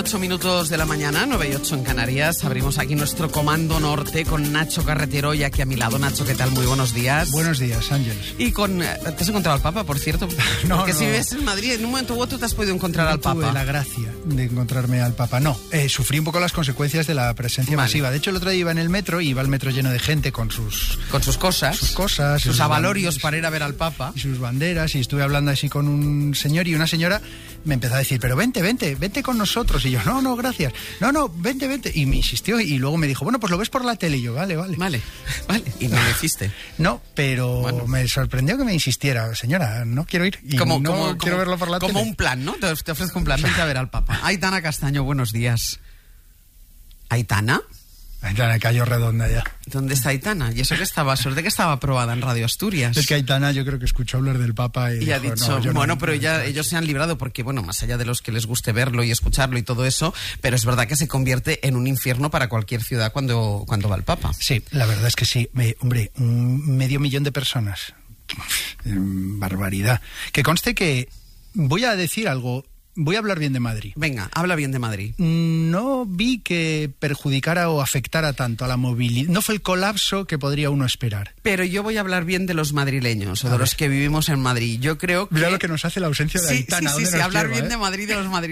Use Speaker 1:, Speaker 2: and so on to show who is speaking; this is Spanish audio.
Speaker 1: 8 minutos de la mañana, 9:08 en Canarias. Abrimos aquí nuestro Comando Norte con Nacho Carretero y aquí a mi lado. Nacho, ¿qué tal? Muy buenos días.
Speaker 2: Buenos días, Ángeles.
Speaker 1: Y con... ¿Te has encontrado al Papa, por cierto?
Speaker 2: No,
Speaker 1: porque
Speaker 2: no.
Speaker 1: si vives en Madrid, en un momento u otro te has podido encontrar al Papa.
Speaker 2: Tuve la gracia de encontrarme al Papa. No, sufrí un poco las consecuencias de la presencia masiva. De hecho, el otro día iba en el metro y iba el metro lleno de gente con sus
Speaker 1: cosas. Sus avalorios para ir a ver al Papa.
Speaker 2: Y sus banderas. Y estuve hablando así con un señor y una señora me empezó a decir, pero vente con nosotros. Y yo, no, gracias. No, vente. Y me insistió y luego me dijo, bueno, pues lo ves por la tele. Y yo, vale.
Speaker 1: Vale. Y no lo hiciste.
Speaker 2: No, pero bueno, me sorprendió que me insistiera. Señora, no quiero ir y quiero verlo por la tele.
Speaker 1: Como un plan, ¿no? Te ofrezco un plan, vente a ver al Papa. Aitana Castaño, buenos días. ¿Aitana?
Speaker 2: Aitana cayó redonda ya.
Speaker 1: ¿Dónde está Aitana? Y eso que estaba, suerte que estaba aprobada en Radio Asturias.
Speaker 2: Es que Aitana yo creo que escuchó hablar del Papa y
Speaker 1: dijo,
Speaker 2: ha dicho,
Speaker 1: pero ellos se han librado porque, bueno, más allá de los que les guste verlo y escucharlo y todo eso, pero es verdad que se convierte en un infierno para cualquier ciudad cuando va el Papa.
Speaker 2: Sí, la verdad es que sí. Hombre, 500.000 de personas. Barbaridad. Que conste que voy a decir algo. Voy a hablar bien de Madrid.
Speaker 1: Venga, habla bien de Madrid.
Speaker 2: No vi que perjudicara o afectara tanto a la movilidad. No fue el colapso que podría uno esperar.
Speaker 1: Pero yo voy a hablar bien de los madrileños o de los que vivimos en Madrid. Yo creo que...
Speaker 2: Mira lo que nos hace la ausencia de Aitana.
Speaker 1: Sí, hablar bien de Madrid de los madrileños.